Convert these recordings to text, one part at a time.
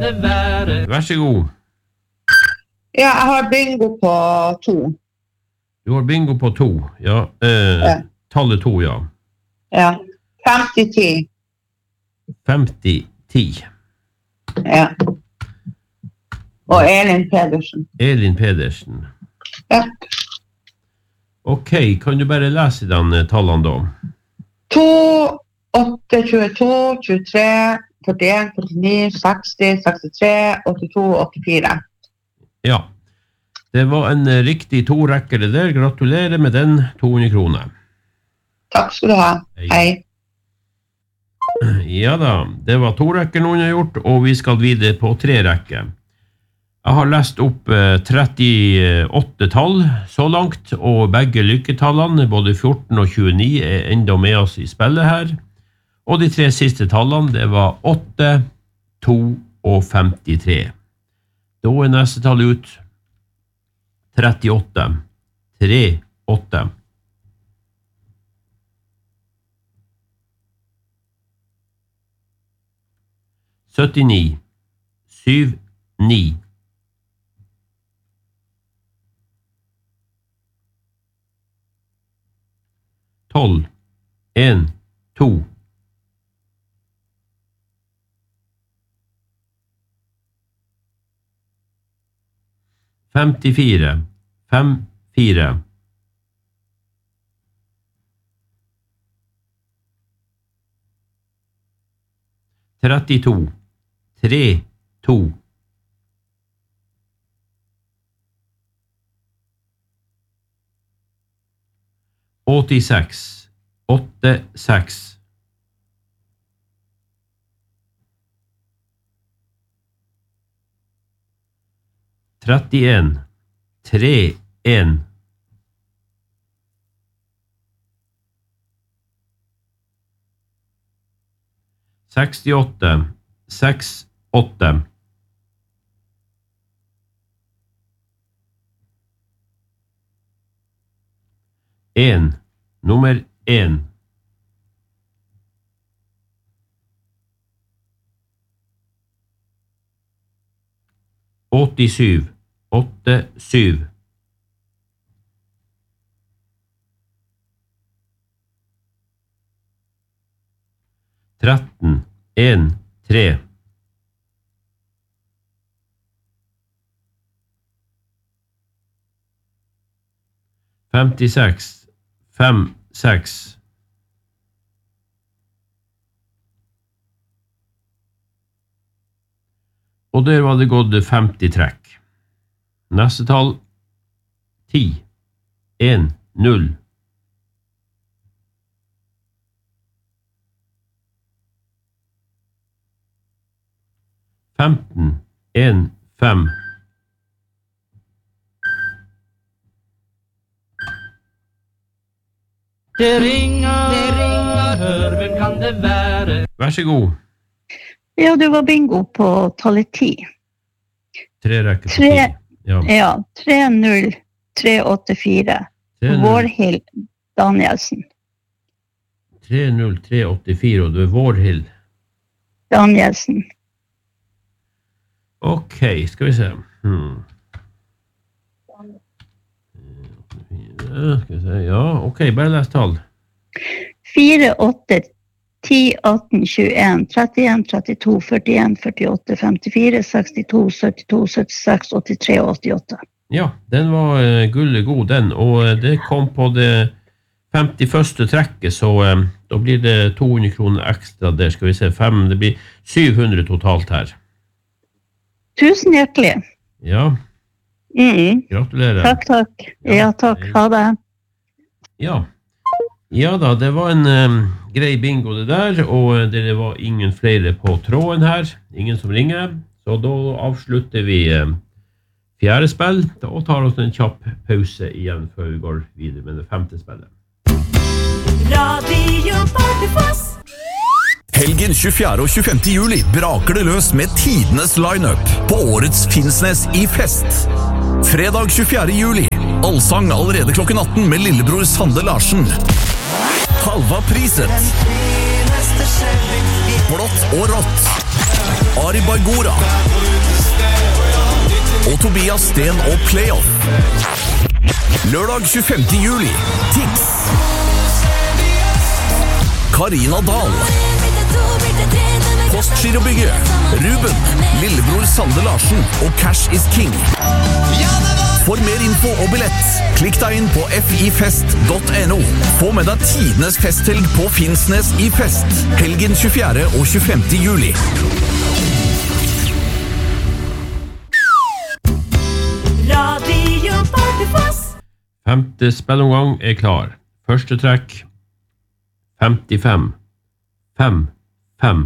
det være? Vær så god. Ja, jeg har bingo på 2. Du har bingo på 2, ja. Tallet 2, ja. Ja, 50-10. 50-10. Ja. Og Elin Pedersen. Elin Pedersen. Ja. Ok, kan du bare lese den tallene da? 2, 8, 22, 23, 41, 49, 60, 63, 82, 84. Ja, det var en riktig 2 rekker det der. Gratulerer med den, 200 kroner. Takk skal du ha. Hei. Ja da, det var 2 rekker noen har gjort, og vi skal videre på 3 rekker. Jeg har lest opp 38 tall så langt, og begge lykketallene, både 14 og 29, enda med oss i spillet her. Og de 3 siste tallene, det var 8, 2 og 53. Da neste tall ut 38, 3, 8. 79, 7, 9. 12, 1, 2. 54, 5, 4. 32, 3, 2. 86, 8, 6. 31, 3, 1. 68, 6, 8. 1, nummer 1. 87, 8, 7. 13, 1, 3. 56, 5, 6. 'Og der var det gått 50 trekk. Neste tall 10, 1, 0. 15, 1, 5. 'Det ringer, hør, hvem kan det være?' Vær så god. Ja, det var bingo på tallet 10. 3 rekker på 10. Ja, 3-0, 3-8-4. Vårhild Danielsen. 3-0, 3-8-4, og du Vårhild Danielsen. Ok, skal vi se. Skal vi se, ja, ok, bare les tall. 4, 8, 10, 18, 21, 31, 32, 41, 48, 54, 62, 72, 76, 83 og 88. Ja, den var gullig god den, og det kom på det 51. trekket, så da blir det 200 kroner ekstra der, skal vi se, det blir 700 totalt her. Tusen hjertelig. Ja, gratulerer. Takk. Ja, takk. Ha det. Ja da, det var en grei bingo det der, og det var ingen flere på tråden her, ingen som ringer, så da avslutter vi fjerde spill, og tar oss en kjapp pause igjen før vi går videre med det 5. spillet. Radio Bardufoss. Helgen 24. og 25. juli braker det løs med tidenes line-up på årets Finnsnes i fest. Fredag 24. juli, allsang allerede klokken 18 med lillebror Sande Larsen. Halva priset. Blått og rått. Ari Bargora og Tobias Sten og Playoff. Lørdag 25. juli, Tix. Karina Dahl. Postgirobygget, Ruben, Lillebror Sande Larsen og Cash is King. For mer info og billett, klikk deg inn på fifest.no. Få med deg tidenes festhelg på Finnsnes i fest, helgen 24. og 25. juli. Radio Bardufoss. Femte spillomgang er klar. Første trekk 55 5 5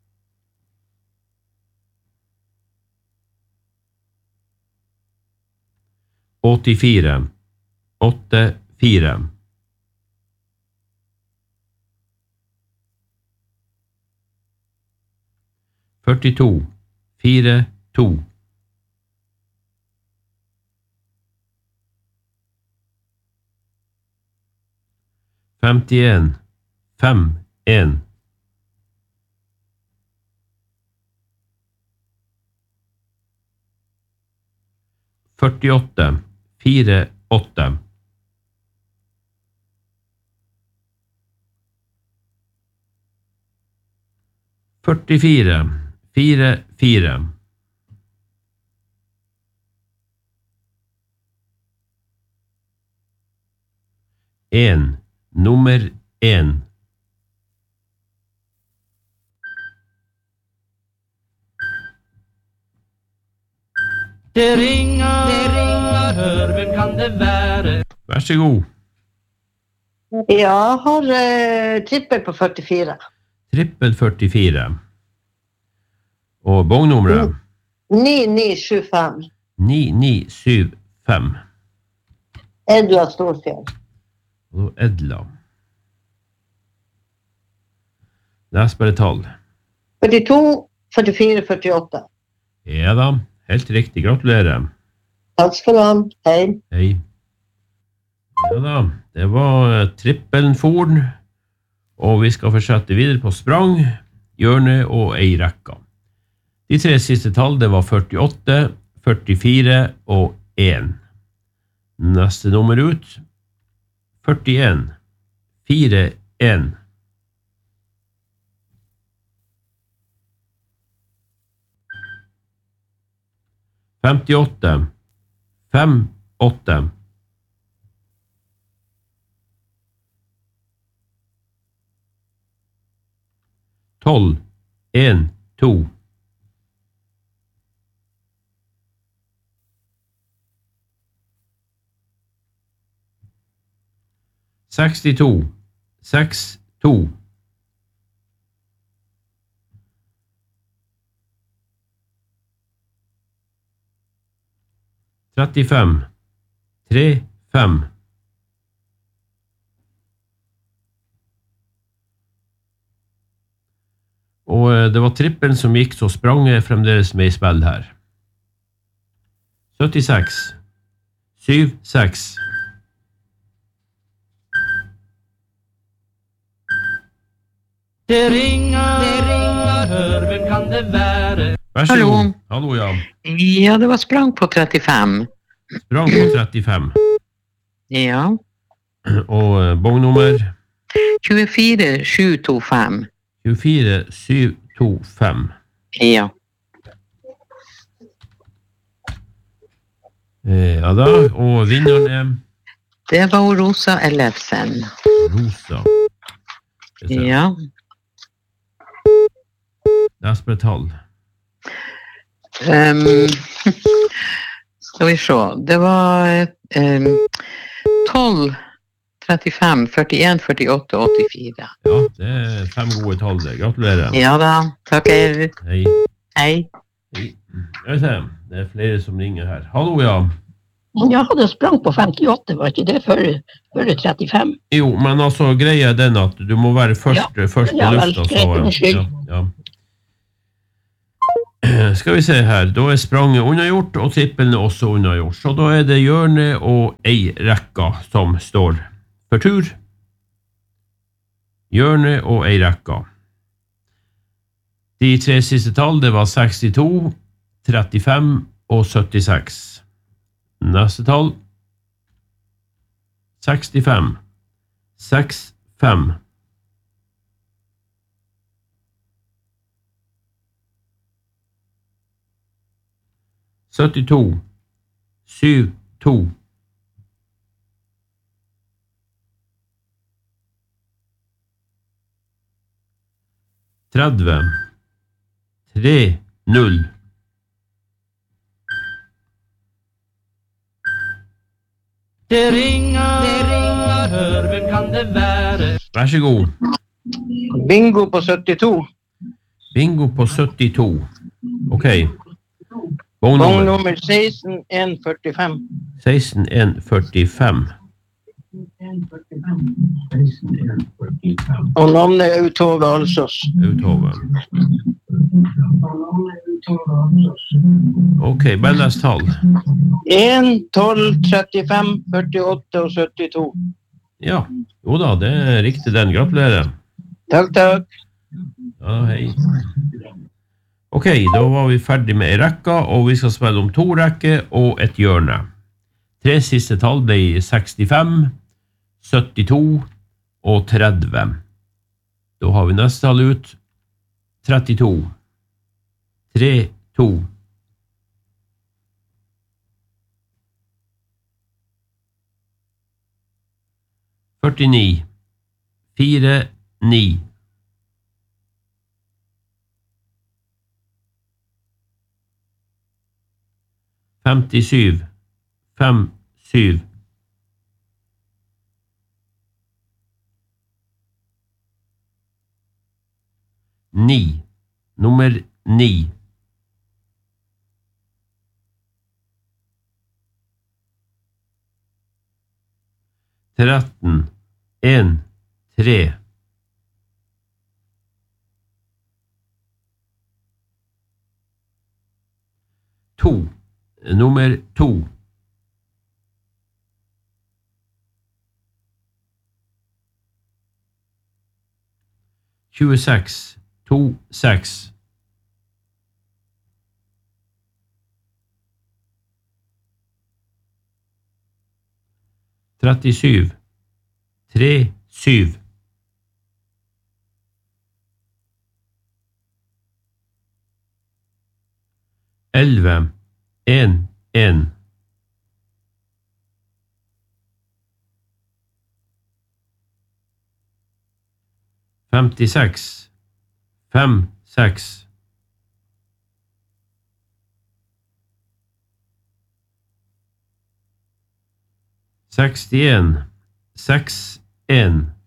84 8 4 42 4 2 51 5 1 48 4 8 44 4 4 1 nummer 1 Det ringer, hør, hvem kan det være? Vær så god. Jeg har trippel på 44. Trippel 44. Og bongnummeret? 9975. 9975. Edla Storfjell. Og Edla. Les bare tall. 42, 44, 48. Ja da, helt riktig. Gratulerer. Takk skal du ha. Hei. Hei. Ja da, det var trippelen forn, og vi skal fortsette videre på sprang, hjørne og ei rekka. De tre siste tall, det var 48, 44 og 1. Neste nummer ut, 41, 4, 1. Femtiåtte, 5, 8. 12, 1, 2. 62, 6, 2. 35, 3, 5. Og det var trippelen som gikk, så sprang jeg fremdeles med i spill her. 76, 7, 6. Det ringer, hør, hvem kan det være? Vær så Hallo. god. Hallo, ja. Ja, det var sprang på 35. Sprang på 35. Ja. Og bongnummer 24 725. 24 725. Ja. Ja da, og vinneren er Det var Rosa Ellefsen. Rosa. Ja. Les på et tall. Skal vi se. Det var 12, 35, 41, 48, 84. Ja, det er 5 gode tall. Det. Gratulerer. Ja da, takker. Hei. Hei. Hei. Jeg vet ikke, det er flere som ringer her. Hallo, ja. Jeg hadde sprang på 58, var ikke det før 35? Jo, men altså, greia er den at du må være først på lufta. Greit, ja. Skal vi se her, da er spranget unnagjort, og trippelen er også unnagjort. Så da er det hjørne og ei rekka som står for tur. Hjørne og ei rekka. De 3 siste tall, det var 62, 35 og 76. Neste tall 65, 65. 72, 72. 30, 3, 0. Det ringer, hør, hvem kan det være? Vær så god. Bingo på 72. Bingo på 72. Ok. Vogn Vognnummer nummer 16145. 16145. Og navnet er Utove Alsås. Uthove. Ok, bare les tall. 1, 12, 35, 48 og 72. Ja, jo da, det er riktig den. Gratulerer. Takk, takk. Ja, hei. Ok, da var vi ferdig med en rekke, og vi skal spille om 2 rekker og et hjørne. 3 siste tall ble 65, 72 og 30. Da har vi neste tall ut. 32. 3, 2. 49. 4, 9. 57. 5, 7. 9. Nummer 9. 13. 1, 3. 2. Nummer 2. 26. 2, 6. 37. 3, 7. 11. 1, 1. 56. 5, 6. 61. 6, 1.